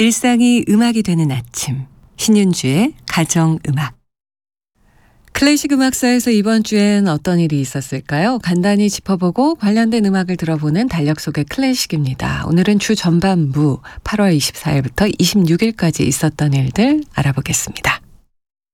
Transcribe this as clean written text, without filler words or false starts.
일상이 음악이 되는 아침, 신윤주의 가정음악. 클래식 음악사에서 이번 주엔 어떤 일이 있었을까요? 간단히 짚어보고 관련된 음악을 들어보는 달력 속의 클래식입니다. 오늘은 주 전반부 8월 24일부터 26일까지 있었던 일들 알아보겠습니다.